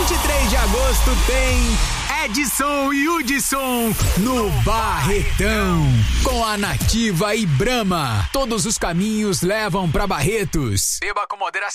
23 de agosto tem Edson e Hudson no Barretão. Com a Nativa e Brahma. Todos os caminhos levam pra Barretos. Beba com moderação.